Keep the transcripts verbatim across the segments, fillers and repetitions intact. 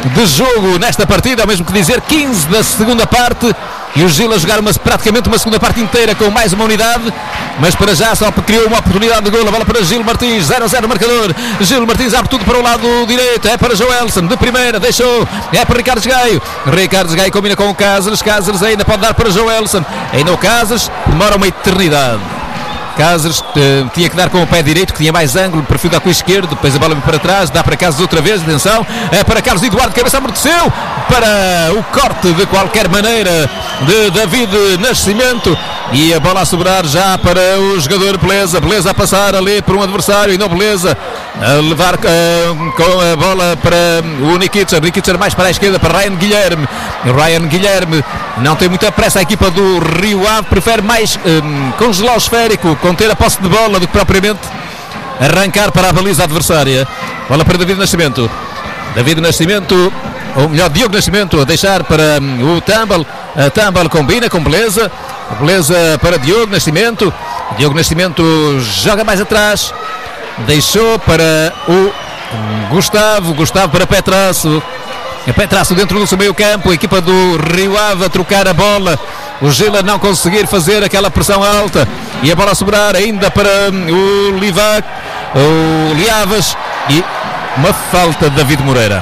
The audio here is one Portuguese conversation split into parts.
de jogo nesta partida, ao mesmo que dizer quinze da segunda parte, e o Gil a jogar uma, praticamente uma segunda parte inteira com mais uma unidade, mas para já só criou uma oportunidade de gol. A bola para Gil Martins, zero a zero marcador. Gil Martins abre tudo para o lado direito, é para Joelson, de primeira, deixou, é para Ricardo Gaio. Ricardo Gaio combina com o Cáceres, Cáceres ainda pode dar para Joelson, ainda o Cáceres, demora uma eternidade. Cáceres uh, tinha que dar com o pé direito, que tinha mais ângulo, perfil dar com o esquerdo, depois a bola para trás, dá para Cáceres outra vez, atenção, é para Carlos Eduardo, cabeça amorteceu, para o corte de qualquer maneira de David Nascimento, e a bola a sobrar já para o jogador Beleza, Beleza a passar ali por um adversário, e não Beleza a levar uh, com a bola para o Nikitcher, Nikitcher mais para a esquerda, para Ryan Guilherme, Ryan Guilherme não tem muita pressa, a equipa do Rio Ave prefere mais um, congelar o esférico, conter a posse de bola, do que propriamente arrancar para a baliza adversária. Bola para David Nascimento, David Nascimento, ou melhor, Diogo Nascimento a deixar para um, o Tambal, a Tambal combina com Beleza, Beleza para Diogo Nascimento, Diogo Nascimento joga mais atrás, deixou para o Gustavo, Gustavo para Petraço, Petraço dentro do seu meio campo, a equipa do Rio Ave a trocar a bola, o Gil a não conseguir fazer aquela pressão alta, e a bola a sobrar ainda para o Livac, o Liavas, e uma falta de David Moreira.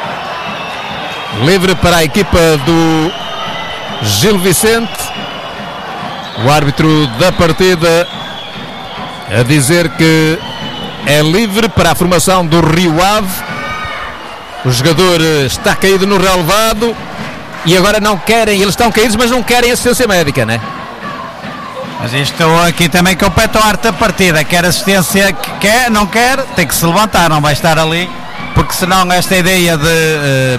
Livre para a equipa do Gil Vicente, o árbitro da partida a dizer que é livre para a formação do Rio Ave. O jogador está caído no relevado e agora não querem, eles estão caídos, mas não querem assistência médica, né? Mas isto aqui também compete ao arte da partida, quer assistência, que quer, não quer, tem que se levantar, não vai estar ali, porque senão esta ideia de uh,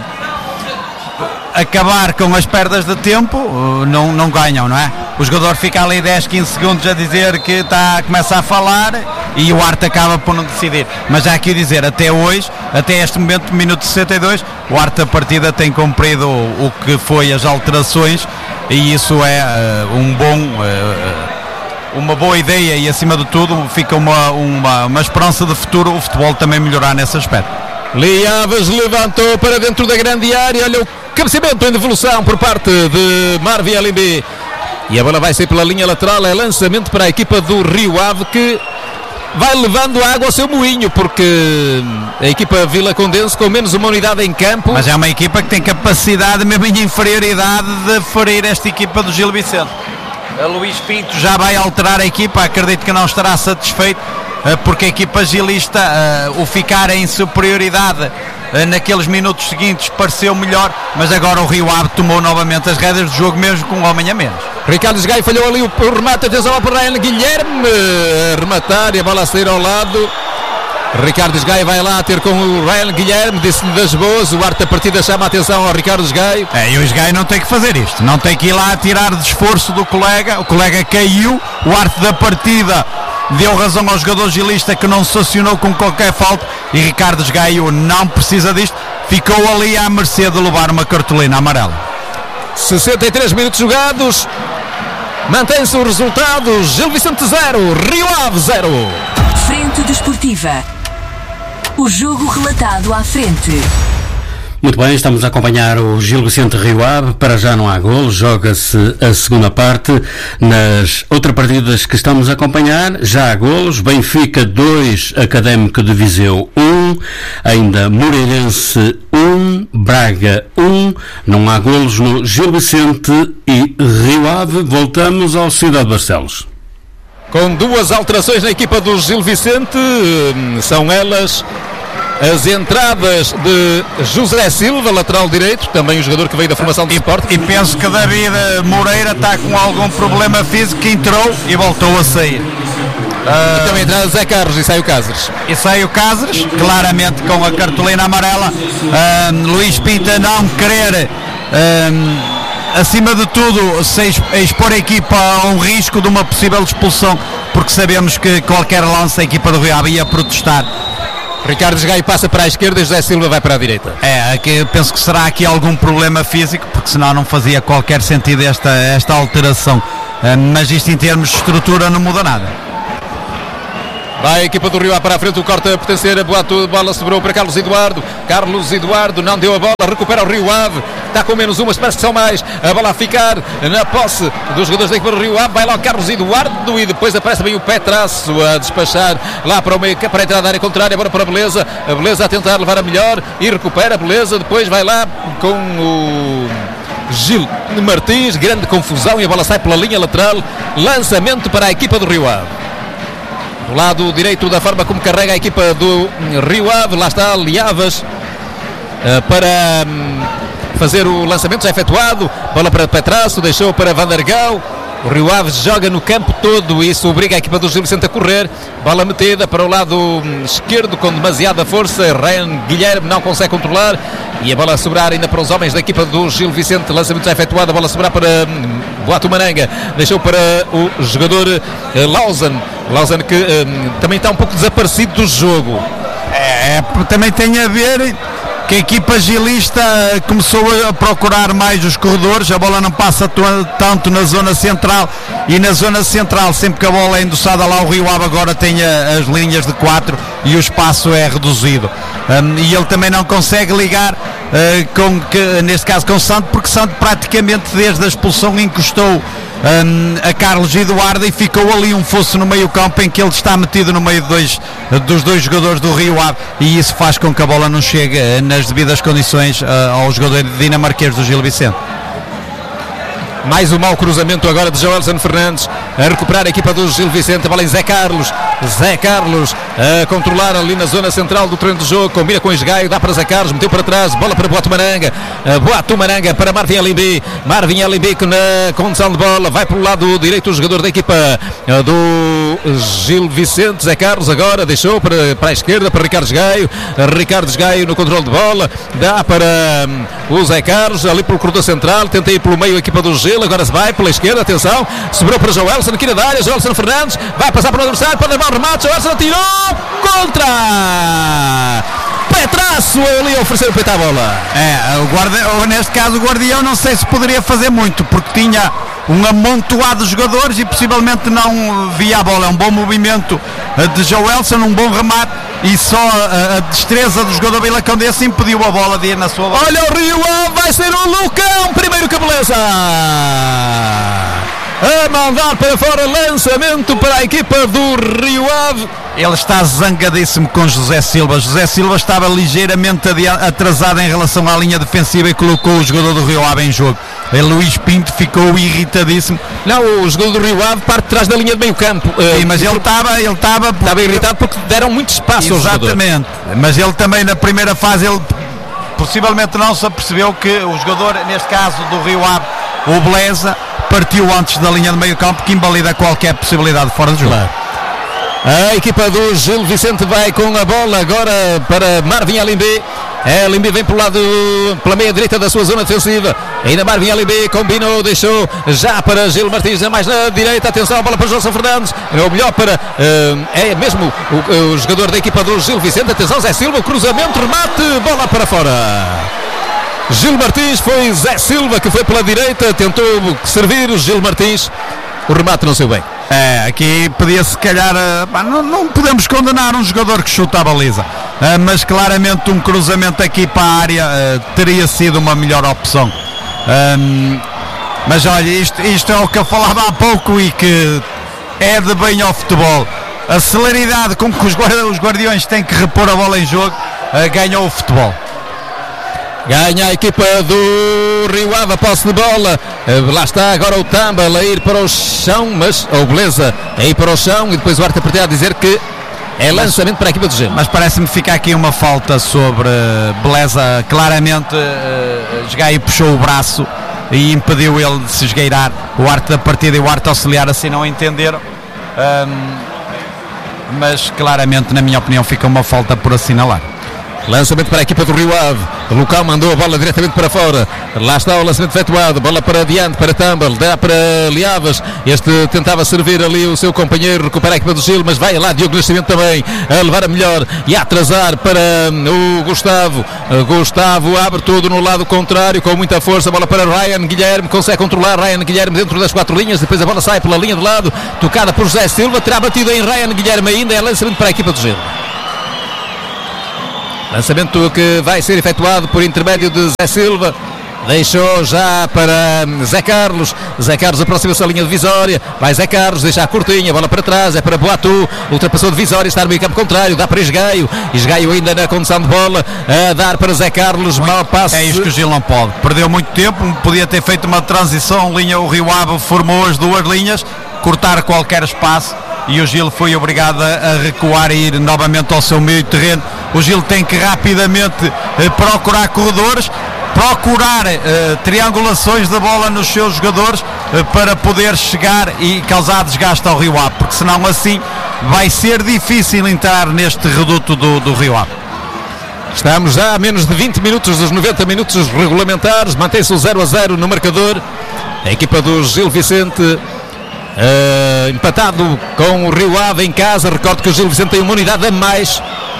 acabar com as perdas de tempo, uh, não, não ganham, não é? O jogador fica ali dez, quinze segundos a dizer que está, começa a falar e o arte acaba por não decidir. Mas já aqui dizer, até hoje, até este momento, minuto sessenta e dois, o arte da partida tem cumprido o, o que foi as alterações, e isso é uh, um bom, uh, uma boa ideia, e acima de tudo fica uma, uma, uma esperança de futuro o futebol também melhorar nesse aspecto. Liavas levantou para dentro da grande área, olha o cabeceamento em devolução por parte de Marvi Alimbi. E a bola vai ser pela linha lateral, é lançamento para a equipa do Rio Ave, que vai levando água ao seu moinho, porque a equipa Vila Condense com menos uma unidade em campo. Mas é uma equipa que tem capacidade, mesmo em inferioridade, de ferir esta equipa do Gil Vicente. A Luís Pinto já vai alterar a equipa, acredito que não estará satisfeito, porque a equipa gilista, o ficar em superioridade naqueles minutos seguintes pareceu melhor, mas agora o Rio Ave tomou novamente as rédeas do jogo, mesmo com um homem a menos. Ricardo Gaio falhou ali o, o remate, atenção para Ryan Guilherme a rematar e a bola a sair ao lado. Ricardo Gaio vai lá ter com o Ryan Guilherme, disse-lhe das boas, o arte da partida chama a atenção ao Ricardo Gaio. É, e o Gaio não tem que fazer isto, não tem que ir lá tirar de esforço do colega, o colega caiu, o arte da partida deu razão ao jogador gilista, que não se acionou com qualquer falta, e Ricardo Gaio não precisa disto, ficou ali à mercê de levar uma cartolina amarela. sessenta e três minutos jogados, mantém-se o resultado, Gil Vicente zero, Rio Ave zero. Frente Desportiva, o jogo relatado à frente. Muito bem, estamos a acompanhar o Gil Vicente Rio Ave. Para já não há gol, joga-se a segunda parte. Nas outras partidas que estamos a acompanhar, já há golos. Benfica dois, Académico de Viseu um, ainda Moreirense um, Braga um. Não há golos no Gil Vicente e Rio Ave. Voltamos ao Cidade de Barcelos. Com duas alterações na equipa do Gil Vicente, são elas as entradas de José Silva, lateral direito, também o jogador que veio da formação de Sport. E penso que David Moreira está com algum problema físico, que entrou e voltou a sair. Uh, e também entrada Zé Carlos e sai o Cáceres. E sai o Cáceres, claramente com a cartolina amarela. Uh, Luís Pinto não querer, uh, acima de tudo, se expor a equipa a um risco de uma possível expulsão, porque sabemos que qualquer lance a equipa do Rio Ave ia protestar. Ricardo Gaio passa para a esquerda e José Silva vai para a direita. É, aqui, penso que será aqui algum problema físico, porque senão não fazia qualquer sentido esta, esta alteração. Uh, mas isto em termos de estrutura não muda nada. Vai a equipa do Rio Ave para a frente, o corte a pertencer a Boato, bola sobrou para Carlos Eduardo. Carlos Eduardo não deu a bola, recupera o Rio Ave, está com menos uma, parece que são mais. A bola a ficar na posse dos jogadores da equipa do Rio Ave. Vai lá o Carlos Eduardo e depois aparece também o Petraço a despachar lá para o meio, para a entrada da área contrária. Agora para a Beleza, a Beleza a tentar levar a melhor e recupera a Beleza. Depois vai lá com o Gil Martins, grande confusão e a bola sai pela linha lateral. Lançamento para a equipa do Rio Ave. Do lado direito, da forma como carrega a equipa do Rio Ave, lá está Liavas uh, para um, fazer o lançamento já efetuado. Bola para Petraço, deixou para Vandergal. O Rio Ave joga no campo todo e isso obriga a equipa do Gil Vicente a correr. Bola metida para o lado um, esquerdo com demasiada força. Ryan Guilherme não consegue controlar e a bola a sobrar ainda para os homens da equipa do Gil Vicente. Lançamento já efetuado, a bola a sobrar para um, Boato Maranga, deixou para o jogador uh, Lausanne. Lausanne que um, também está um pouco desaparecido do jogo. É, é, também tem a ver que a equipa gilista começou a procurar mais os corredores, a bola não passa tanto na zona central e na zona central, sempre que a bola é endossada lá, o Rio Ave agora tem a, as linhas de quatro e o espaço é reduzido. Um, e ele também não consegue ligar uh, com, que, neste caso com o Santo, porque Santo praticamente desde a expulsão encostou Um, a Carlos Eduardo e ficou ali um fosso no meio campo em que ele está metido no meio de dois, dos dois jogadores do Rio Ave e isso faz com que a bola não chegue uh, nas devidas condições uh, aos jogadores dinamarqueses do Gil Vicente. Mais um mau cruzamento agora de Joelson Fernandes a recuperar a equipa do Gil Vicente. A bola em Zé Carlos. Zé Carlos a controlar ali na zona central do terreno de jogo. Combina com Esgaio, dá para Zé Carlos, meteu para trás. Bola para Boato Maranga. Boato Maranga para Marvin Alimbi. Marvin Alimbi que na condução de bola vai pelo lado direito o jogador da equipa do Gil Vicente. Zé Carlos agora deixou para, para a esquerda para Ricardo Esgaio. Ricardo Esgaio no controle de bola. Dá para um, o Zé Carlos ali pelo corredor central. Tenta ir pelo meio a equipa do Gil. Agora se vai pela esquerda, atenção, sobrou para Joelson, aqui na área, Joelson Fernandes, vai passar para o adversário, pode levar o remate, Joelson tirou, contra Petraço, ali a oferecer o peito à bola. É, o guarda, neste caso o Guardião não sei se poderia fazer muito, porque tinha um amontoado de jogadores e possivelmente não via a bola. É um bom movimento de Joelson, um bom remate e só a, a destreza do jogador Vilacão desse impediu a bola de ir na sua bola. Olha o Rio Ave, vai ser o Lucão, primeiro que beleza! A mandar para fora, lançamento para a equipa do Rio Ave. Ele está zangadíssimo com José Silva. José Silva estava ligeiramente atrasado em relação à linha defensiva e colocou o jogador do Rio Ave em jogo. E Luís Pinto ficou irritadíssimo. Não, o jogador do Rio Ave parte de trás da linha de meio campo. Sim, mas ele estava ele estava estava irritado porque deram muito espaço ao jogador. Exatamente. Mas ele também na primeira fase ele possivelmente não se apercebeu que o jogador, neste caso do Rio Ave, o Beleza, partiu antes da linha de meio campo, que invalida qualquer possibilidade fora de jogo. Claro. A equipa do Gil Vicente vai com a bola agora para Marvin Alimbi. Alimbi vem pelo lado, pela meia direita da sua zona defensiva. Ainda Marvin Alimbi combinou, deixou já para Gil Martins, mais na direita. Atenção, a bola para Joelson Fernandes. É o melhor para, uh, é mesmo o, o jogador da equipa do Gil Vicente. Atenção, Zé Silva, cruzamento, remate, bola para fora. Gil Martins, foi Zé Silva que foi pela direita, tentou servir o Gil Martins. O remate não saiu bem. É, aqui podia se calhar, uh, não, não podemos condenar um jogador que chuta a baliza, uh, mas claramente um cruzamento aqui para a área uh, teria sido uma melhor opção. Um, mas olha, isto, isto é o que eu falava há pouco e que é de bem ao futebol. A celeridade com que os, guarda, os guardiões têm que repor a bola em jogo uh, ganhou o futebol. Ganha a equipa do Rio Ave a posse de bola. Uh, lá está agora o Tambal a ir para o chão, mas o Beleza a ir para o chão e depois o Arte a dizer que é lançamento mas, para a equipa do Gil. Mas parece-me ficar aqui uma falta sobre Beleza. Claramente uh, Esgaio puxou o braço e impediu ele de se esgueirar. O Arte da partida e o Arte auxiliar assim não entenderam. Um, mas claramente, na minha opinião, fica uma falta por assinalar. Lançamento para a equipa do Rio Ave. O Lucão mandou a bola diretamente para fora. Lá está o lançamento efetuado. Bola para adiante, para Tumble. Dá para Liavas. Este tentava servir ali o seu companheiro. Recupera a equipa do Gil, mas vai lá Diogo Nascimento também a levar a melhor e a atrasar para o Gustavo. Gustavo abre tudo no lado contrário com muita força. Bola para Ryan Guilherme. Consegue controlar Ryan Guilherme dentro das quatro linhas. Depois a bola sai pela linha de lado. Tocada por José Silva. Terá batido em Ryan Guilherme ainda. É lançamento para a equipa do Gil. Lançamento que vai ser efetuado por intermédio de Zé Silva. Deixou já para Zé Carlos. Zé Carlos aproxima-se da linha divisória. Vai Zé Carlos, deixa a curtinha. Bola para trás, é para Boatu. Ultrapassou a divisória, está no meio campo contrário. Dá para Esgaio. Esgaio ainda na condução de bola. A dar para Zé Carlos. Mal passe. É isso que o Gil não pode. Perdeu muito tempo. Podia ter feito uma transição. Linha, o Rio Ave formou as duas linhas. Cortar qualquer espaço. E o Gil foi obrigado a recuar e ir novamente ao seu meio terreno. O Gil tem que rapidamente eh, procurar corredores, procurar eh, triangulações de bola nos seus jogadores eh, para poder chegar e causar desgaste ao Rio Ave, porque senão assim vai ser difícil entrar neste reduto do, do Rio Ave. Estamos já a menos de vinte minutos dos noventa minutos regulamentares. Mantém-se o zero a zero no marcador. A equipa do Gil Vicente Uh, empatado com o Rio Ave em casa. Recordo que o Gil Vicente tem uma unidade a mais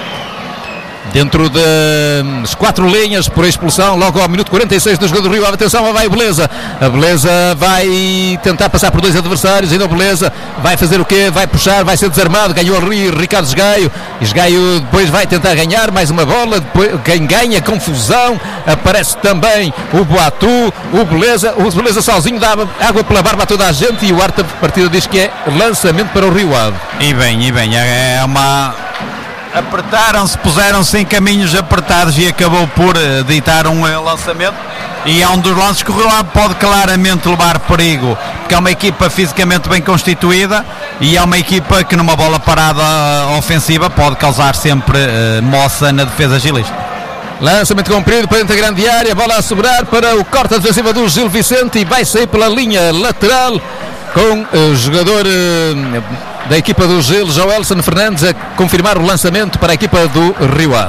dentro das quatro linhas por expulsão logo ao minuto quarenta e seis do jogo do Rio Ave. Atenção, vai a Beleza. A Beleza vai tentar passar por dois adversários. Ainda a Beleza vai fazer o quê? Vai puxar, vai ser desarmado. Ganhou ali Ricardo Esgaio. Esgaio depois vai tentar ganhar mais uma bola. Depois, quem ganha, confusão. Aparece também o Boatu. O Beleza, o Beleza sozinho dá água pela barba a toda a gente. E o árbitro da partida diz que é lançamento para o Rio Ave. E bem, e bem, é uma... apertaram-se, puseram-se em caminhos apertados e acabou por uh, ditar um uh, lançamento, e é um dos lances que o Rio Ave pode claramente levar perigo, porque é uma equipa fisicamente bem constituída e é uma equipa que numa bola parada uh, ofensiva pode causar sempre uh, moça na defesa gilista. Lançamento comprido para dentro da grande área, bola a sobrar para o corte defensiva do Gil Vicente e vai sair pela linha lateral com o jogador uh, da equipa do Gil, Joelson Fernandes, a confirmar o lançamento para a equipa do Rio Ave.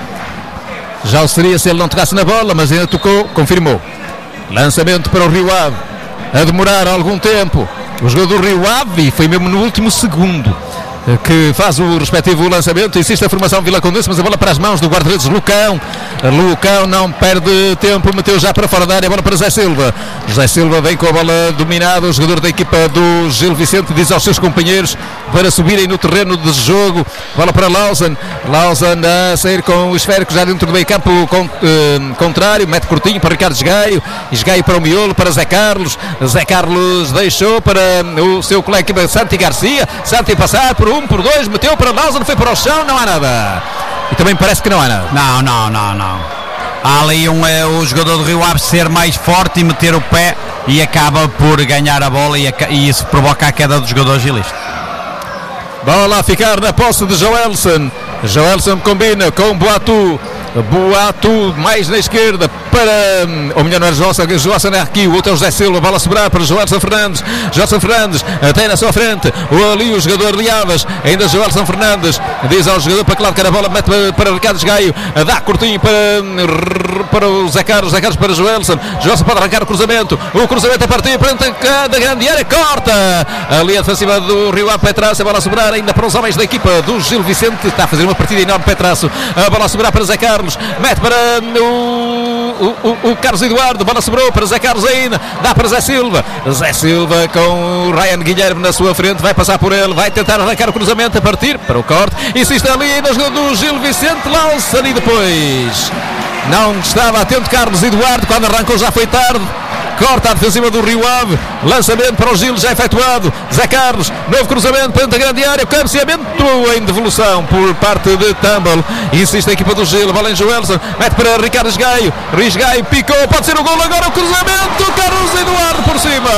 Já o seria se ele não tocasse na bola, mas ainda tocou, confirmou. Lançamento para o Rio Ave, a demorar algum tempo. O jogador do Rio Ave, e foi mesmo no último segundo que faz o respectivo lançamento. Insiste a formação Vila Condense, mas a bola para as mãos do guarda-redes Lucão. Lucão não perde tempo, meteu já para fora da área, a bola para Zé Silva. Zé Silva vem com a bola dominada. O jogador da equipa do Gil Vicente diz aos seus companheiros para subirem no terreno de jogo. Bola para Lausanne. Lausanne a sair com o esférico já dentro do meio campo con, eh, contrário, mete curtinho para Ricardo Esgaio. Esgaio para o miolo, para Zé Carlos. Zé Carlos deixou para o seu colega Santi Garcia. Santi passar por um, por dois, meteu para Lausanne, foi para o chão, não há nada. E também parece que não há nada. Não, não, não, não. Há ali um, é, o jogador do Rio Ave ser mais forte e meter o pé e acaba por ganhar a bola e, a, e isso provoca a queda do jogador gilista. Bola a ficar na posse de Joelson. Joelson combina com Boatu. Boatu mais na esquerda para, ou melhor, não é Joelson, Joelson é aqui, o outro é o José Silva. Bola a sobrar para Joelson Fernandes. Joelson Fernandes até na sua frente, o, ali o jogador Liavas, ainda Joelson Fernandes diz ao jogador para que lado quer a bola, mete para, para Ricardo Esgaio, dá curtinho para, para o Zé Carlos, Zé Carlos para Joelson. Joelson pode arrancar o cruzamento, o cruzamento a partir para dentro da grande área, corta ali a defensiva do Rio Ave. Petraço, a bola a sobrar ainda para os homens da equipa do Gil Vicente, está a fazer uma partida enorme. Petraço, a bola a sobrar para Zé Carlos, mete para o, o, o Carlos Eduardo, bola sobrou para Zé Carlos ainda, dá para Zé Silva. Zé Silva com o Ryan Guilherme na sua frente, vai passar por ele, vai tentar arrancar o cruzamento a partir para o corte, insiste ali na jogada do Gil Vicente, lança ali depois. Não estava atento Carlos Eduardo, quando arrancou já foi tarde. Corta a defensiva do Rio Ave, lançamento para o Gil já efetuado. Zé Carlos, novo cruzamento para dentro da grande área, cabeceamento em devolução por parte de Tumble. Insiste a equipa do Gil, bola em Joelson, mete para Ricardo Esgaio. Esgaio picou, pode ser o gol agora, o cruzamento, Carlos Eduardo por cima.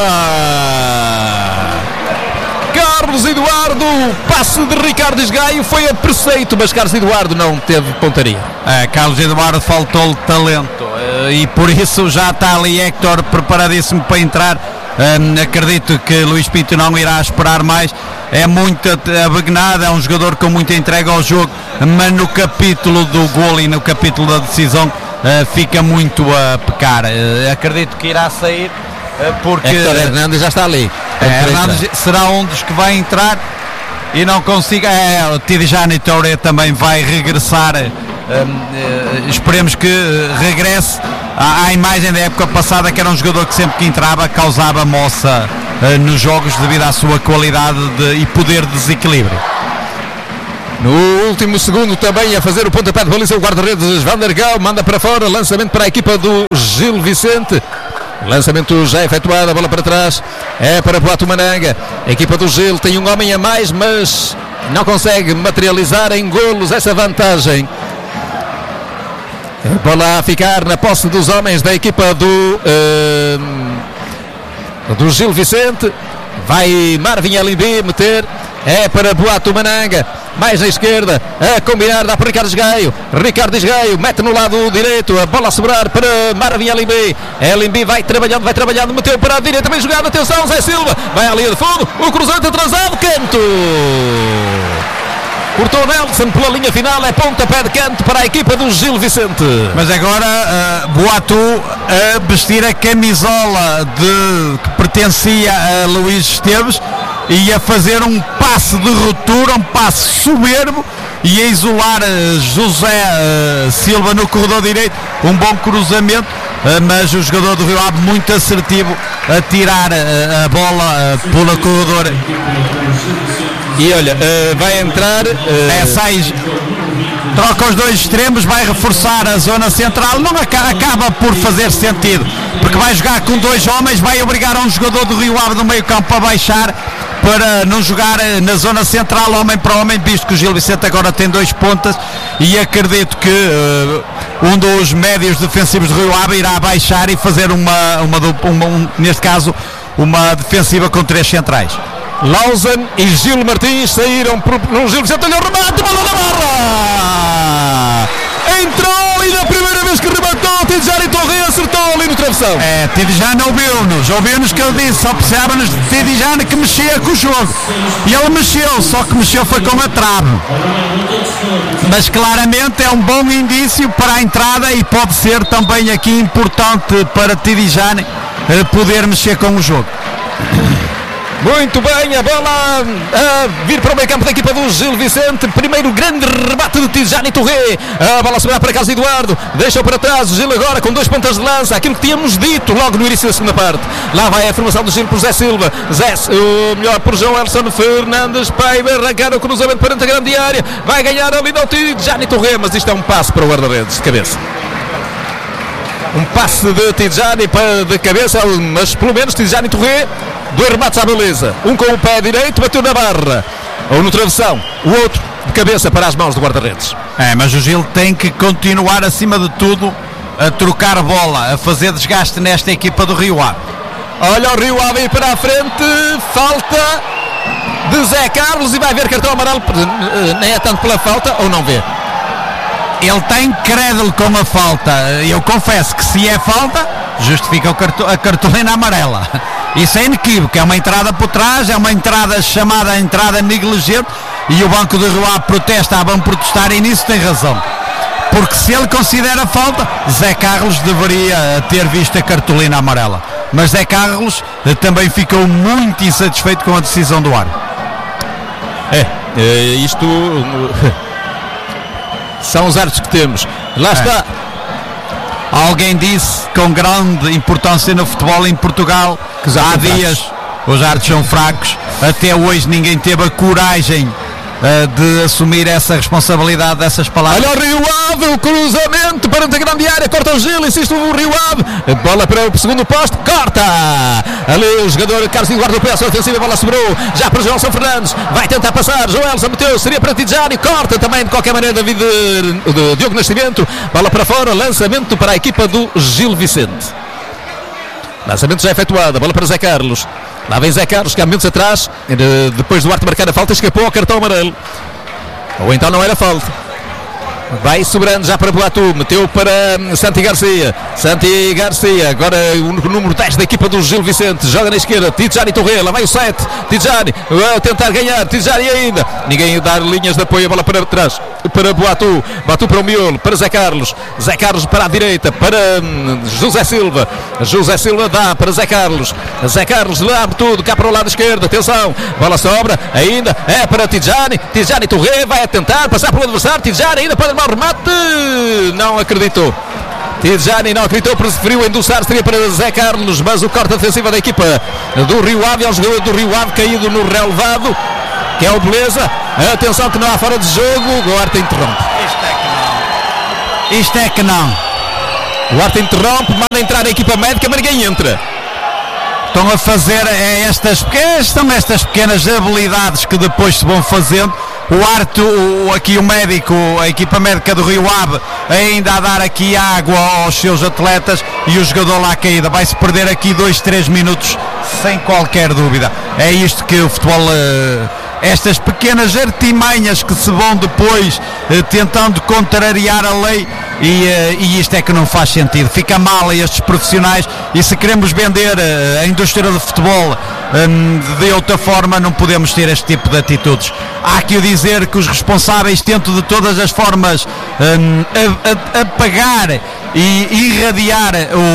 Carlos Eduardo, passe de Ricardo Esgaio foi a preceito, mas Carlos Eduardo não teve pontaria. É, Carlos Eduardo faltou-lhe talento e por isso já está ali Héctor preparadíssimo para entrar Um, acredito que Luís Pinto não irá esperar mais. É muito abegnado, é um jogador com muita entrega ao jogo, mas no capítulo do golo e no capítulo da decisão uh, fica muito a pecar. Uh, acredito que irá sair uh, porque Héctor Hernández já está ali. É, Hernández será um dos que vai entrar e não consiga. É, o Tidjane Touré também vai regressar. Um, uh, esperemos que regresse à, à imagem da época passada, que era um jogador que sempre que entrava causava moça uh, nos jogos devido à sua qualidade de, e poder de desequilíbrio. No último segundo também a fazer o pontapé de baliza o guarda-redes Vandergal, manda para fora, lançamento para a equipa do Gil Vicente. Lançamento já efetuado, a bola para trás é para Boato Mananga. A equipa do Gil tem um homem a mais, mas não consegue materializar em golos essa vantagem. A bola a ficar na posse dos homens da equipa do uh, do Gil Vicente. Vai Marvin Alimbi meter, é para Boato Mananga, mais na esquerda, a combinar, dá para Ricardo Esgaio. Ricardo Esgaio mete no lado direito, a bola a sobrar para Marvin Alimbi. Alimbi vai trabalhando, vai trabalhando, meteu para a direita, bem jogado, atenção, Zé Silva, vai à linha de fundo, o cruzamento atrasado, canto. Cortou Nelson pela linha final, é pontapé de canto para a equipa do Gil Vicente. Mas agora uh, Boato a vestir a camisola de, que pertencia a Luís Esteves e a fazer um passe de ruptura, um passe soberbo e a isolar uh, José uh, Silva no corredor direito, um bom cruzamento, uh, mas o jogador do Rio Ave muito assertivo a tirar uh, a bola uh, pela corredor. E olha, uh, vai entrar uh... é, sai, troca os dois extremos, vai reforçar a zona central, não acaba, acaba por fazer sentido, porque vai jogar com dois homens, vai obrigar um jogador do Rio Ave do meio campo a baixar para não jogar na zona central homem para homem, visto que o Gil Vicente agora tem dois pontas e acredito que uh, um dos médios defensivos do Rio Ave irá baixar e fazer uma, uma, uma um, neste caso uma defensiva com três centrais. Lausanne e Gil Martins saíram pro, no Gil Vicente, olha o remate, bola na barra, entrou e na primeira vez que rematou Tidjane Touré acertou ali no travessão. É, Tidjane ouviu-nos, ouviu-nos que ele disse, só precisávamos de Tidjane que mexia com o jogo e ele mexeu, só que mexeu foi com a trave, mas claramente é um bom indício para a entrada e pode ser também aqui importante para Tidjane poder mexer com o jogo. Muito bem, a bola a vir para o meio campo da equipa do Gil Vicente. Primeiro grande rebate de Tidjane Touré. A bola sobrar para Carlos Eduardo, deixa para trás o Gil agora com dois pontas de lança, aquilo que tínhamos dito logo no início da segunda parte. Lá vai a formação do Gil por Zé Silva, Zé, o melhor por João Elson Fernandes, vai arrancar o cruzamento para a grande área, vai ganhar ali no Tidjane Touré, mas isto é um passo para o guarda-redes de cabeça. Um passe de Tidjane de cabeça, mas pelo menos Tidjane Touré, dois remates à beleza, um com o pé direito, bateu na barra ou no travessão, o outro de cabeça para as mãos do guarda-redes. É, mas o Gil tem que continuar acima de tudo a trocar bola, a fazer desgaste nesta equipa do Rio Ave. Olha o Rio Ave aí para a frente, falta de Zé Carlos e vai ver cartão amarelo, nem é tanto pela falta ou não vê? Ele tem crédito com a falta, eu confesso que se é falta, justifica o carto, a cartolina amarela. Isso é inequívoco, é uma entrada por trás, é uma entrada chamada entrada negligente e o Banco do Rio Ave protesta, vão protestar e nisso tem razão. Porque se ele considera falta, Zé Carlos deveria ter visto a cartolina amarela. Mas Zé Carlos também ficou muito insatisfeito com a decisão do árbitro. É, é isto... São os árbitros que temos. Lá é. está. Alguém disse com grande importância no futebol em Portugal que há dias fracos. Os árbitros são fracos. Até hoje ninguém teve a coragem uh, de assumir essa responsabilidade dessas palavras. Olha o Rio Ave, o cruzamento para a grande área, corta o Gil, insiste o Rio Ave, bola para o segundo posto, corta ali o jogador Carlos Eduardo, peça ofensiva, a bola sobrou já para o João São Fernandes, vai tentar passar, Joelson meteu, seria para Tidjane, corta também de qualquer maneira David de, de Diogo Nascimento, bola para fora, lançamento para a equipa do Gil Vicente. Lançamento já efetuado, bola para Zé Carlos. Lá vem Zé Carlos, que há momentos atrás, depois do Duarte marcar a falta, escapou ao cartão amarelo. Ou então não era falta. vai sobrando já para Boatu, meteu para Santi Garcia, Santi Garcia, agora o número dez da equipa do Gil Vicente, joga na esquerda, Tidjani Torre, lá vai o sete, Tidjani, a tentar ganhar, Tidjani ainda, ninguém dá linhas de apoio, a bola para trás, para Boatu, Boatu para o miolo, para Zé Carlos, Zé Carlos para a direita, para hum, José Silva, José Silva dá para Zé Carlos, Zé Carlos lá abre tudo, cá para o lado esquerdo, atenção, bola sobra, ainda, é para Tidjani, Tidjani Torre, vai a tentar passar pelo adversário, Tidjani ainda pode o remate, não acreditou. Tidjani não acreditou, preferiu endossar, seria para Zé Carlos, mas o corte defensivo da equipa do Rio Ave, é o jogador do Rio Ave caído no relevado, que é o Beleza. Atenção que não há fora de jogo, o Horta interrompe. Isto é que não. Isto é que não. O Horta interrompe, manda entrar a equipa médica, mas ninguém entra. Estão a fazer é, estas, são estas pequenas habilidades que depois se vão fazendo. O Arte, o, aqui o médico, a equipa médica do Rio Ave, ainda a dar aqui água aos seus atletas e o jogador lá caída. Vai-se perder aqui dois, três minutos sem qualquer dúvida. É isto que o futebol... Uh, estas pequenas artimanhas que se vão depois uh, tentando contrariar a lei e, uh, e isto é que não faz sentido. Fica mal a estes profissionais e se queremos vender uh, a indústria do futebol um, de outra forma não podemos ter este tipo de atitudes. Há que o dizer que os responsáveis tentam de todas as formas um, a, a, a pagar e irradiar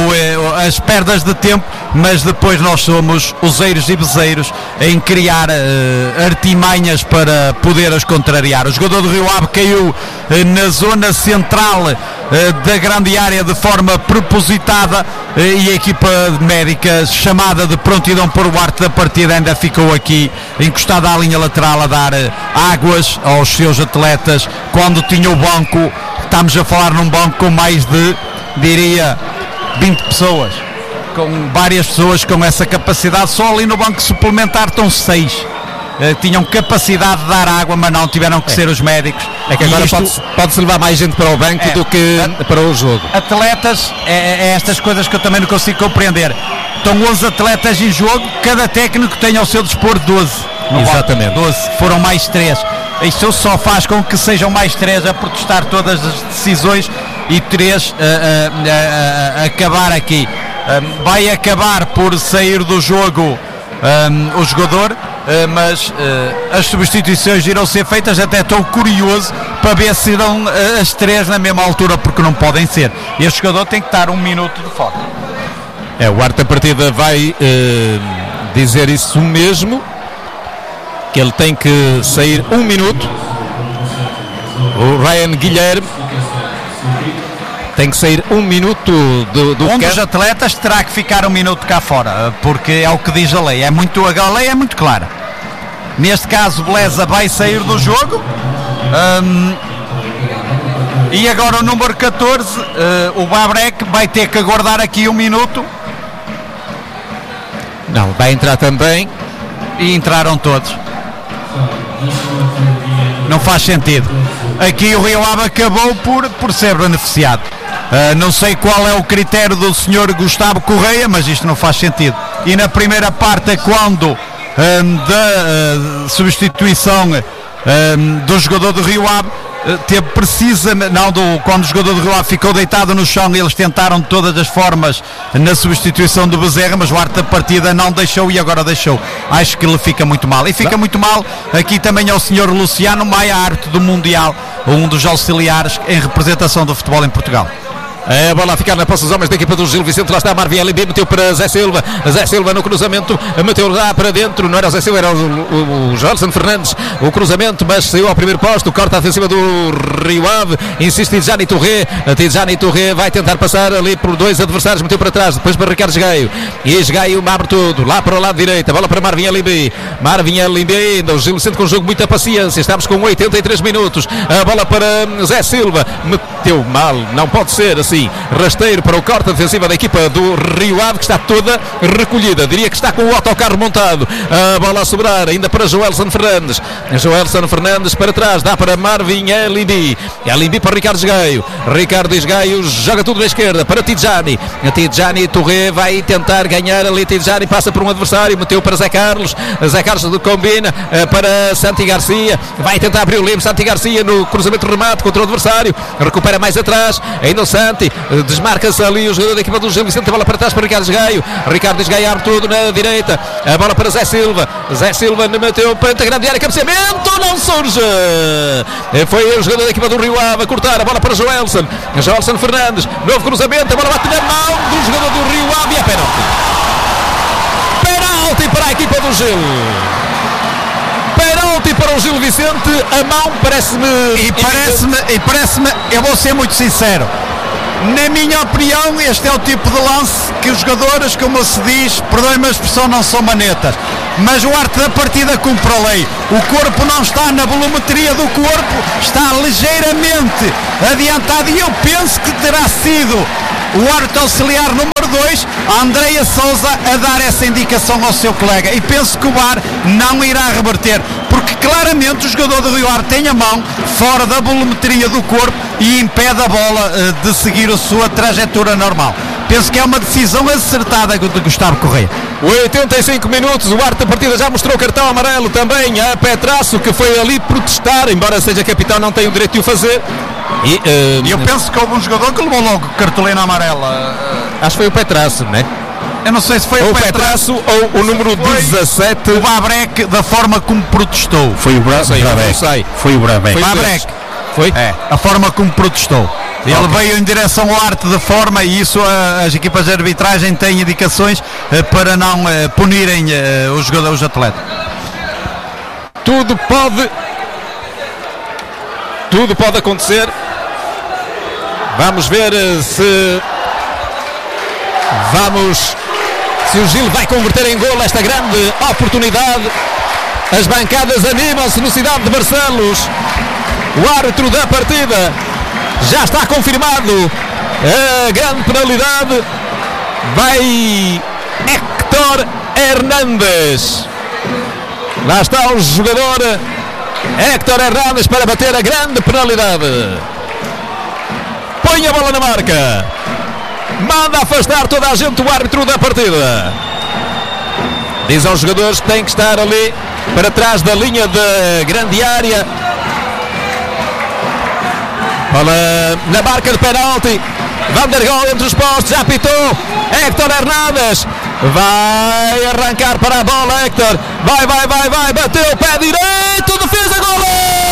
o, as perdas de tempo, mas depois nós somos oseiros e bezeiros em criar uh, artimanhas para poder as contrariar. O jogador do Rio Ave caiu uh, na zona central uh, da grande área de forma propositada uh, e a equipa médica chamada de prontidão por o arte da partida ainda ficou aqui encostada à linha lateral a dar uh, águas aos seus atletas quando tinha o banco. Estamos a falar num banco com mais de, diria, vinte pessoas, com várias pessoas com essa capacidade. Só ali no banco suplementar estão seis. Uh, tinham capacidade de dar água, mas não tiveram que é. ser os médicos. É que agora isto... pode-se, pode-se levar mais gente para o banco é. do que a... para o jogo. Atletas, é, é estas coisas que eu também não consigo compreender. Estão onze atletas em jogo, cada técnico tem ao seu dispor doze. Exatamente. doze, foram mais três. Isso só faz com que sejam mais três a protestar todas as decisões e três a, a, a, a acabar aqui. Um, vai acabar por sair do jogo um, o jogador, uh, mas uh, as substituições irão ser feitas. Até estou curioso para ver se irão uh, as três na mesma altura, porque não podem ser. Este jogador tem que estar um minuto de fora. É, o arte da partida vai uh, dizer isso mesmo, que ele tem que sair um minuto. O Ryan Guilherme tem que sair um minuto do, do um dos atletas terá que ficar um minuto cá fora, porque é o que diz a lei. É muito, a lei é muito clara. Neste caso, Beleza vai sair do jogo. Um, e agora o número catorze, uh, o Babrek, vai ter que aguardar aqui um minuto. Não, vai entrar também. E entraram todos. Não faz sentido. Aqui o Rio Ave acabou por, por ser beneficiado. Uh, não sei qual é o critério do senhor Gustavo Correia, mas isto não faz sentido. E na primeira parte, quando um, da uh, substituição um, do jogador do Rio Ave, uh, teve precisa, não, do, quando o jogador do Rio Ave ficou deitado no chão, eles tentaram de todas as formas na substituição do Bezerra, mas o arte da partida não deixou e agora deixou. Acho que ele fica muito mal. E fica não. muito mal aqui também ao senhor Luciano Maia, árbitro do Mundial, um dos auxiliares em representação do futebol em Portugal. É a bola a ficar na posse dos homens da equipa do Gil Vicente. Lá está Marvin L B, meteu para Zé Silva. Zé Silva no cruzamento, meteu lá para dentro. Não era o Zé Silva, era o, o, o Jolson Fernandes. O cruzamento, mas saiu ao primeiro posto. Corta a defensiva do Rio Ave. Insiste Tidjani Torre. Tidjani Torre vai tentar passar ali por dois adversários. Meteu para trás, depois para Ricardo Gaio. E Gaio abre tudo. Lá para o lado direito. A bola para Marvin L B. Marvin L B ainda. O Gil Vicente com um jogo muita paciência. Estamos com oitenta e três minutos. A bola para Zé Silva. Meteu mal. Não pode ser assim. sim. Rasteiro para o corte defensiva da equipa do Rio Ave, que está toda recolhida. Diria que está com o autocarro montado. A bola a sobrar ainda para Joelson Fernandes. Joelson Fernandes para trás, dá para Marvin Elimbi. Elimbi para Ricardo Esgaio. Ricardo Esgaio joga tudo na esquerda para Tidjani. Tidjani Touré vai tentar ganhar ali. Tidjani passa por um adversário, meteu para Zé Carlos. Zé Carlos combina para Santi Garcia. Vai tentar abrir o limbo. Santi Garcia no cruzamento de remate contra o adversário. Recupera mais atrás. Ainda o Santi. Desmarca-se ali o jogador da equipa do Gil Vicente. A bola para trás para Ricardo Esgaio. Ricardo Esgaio abre tudo na direita. A bola para Zé Silva. Zé Silva meteu para a grande área. Cabeceamento. Não surge. Foi o jogador da equipa do Rio Ave a cortar. A bola para Joelson. Joelson Fernandes. Novo cruzamento. A bola bate na mão do jogador do Rio Ave. E é pênalti. Pênalti para a equipa do Gil. Pênalti para o Gil Vicente. A mão parece-me. E parece-me, e parece-me, eu vou ser muito sincero. Na minha opinião, este é o tipo de lance que os jogadores, como se diz, perdoem-me a expressão, não são manetas. Mas o arte da partida cumpre a lei. O corpo não está na volumetria do corpo, está ligeiramente adiantado. E eu penso que terá sido o árbitro auxiliar número dois, Andreia Sousa, a dar essa indicação ao seu colega. E penso que o V A R não irá reverter, porque claramente o jogador do Rio Ave tem a mão fora da volumetria do corpo e impede a bola uh, de seguir a sua trajetória normal. Penso que é uma decisão acertada de Gustavo Correia. oitenta e cinco minutos, o árbitro da partida já mostrou cartão amarelo também a Petrasso, que foi ali protestar, embora seja capitão, não tem o direito de o fazer. E uh, eu penso que houve um jogador que levou logo cartolina amarela. Acho que foi o Petrasso, não é? Eu não sei se foi ou o Petrasso ou o número dezassete. O Babrec, da forma como protestou. Foi o Brabec. Foi o Brabec. Babrec. Foi? É, a forma como protestou. Ele okay. veio em direção ao arte de forma e isso a, as equipas de arbitragem têm indicações uh, para não uh, punirem uh, os jogadores, os atletas. Tudo pode tudo pode acontecer. Vamos ver uh, se vamos se o Gil vai converter em golo esta grande oportunidade. As bancadas animam-se no Cidade de Barcelos. O árbitro da partida já está confirmado. A grande penalidade vai Héctor Hernández. Lá está o jogador Héctor Hernández para bater a grande penalidade. Põe a bola na marca. Manda afastar toda a gente o árbitro da partida. Diz aos jogadores que têm que estar ali para trás da linha de grande área. Bola na marca de penalti. Van der Gol entre os postos, já apitou. Héctor Hernández vai arrancar para a bola. Héctor vai, vai, vai, vai, bateu o pé direito, defesa, golo!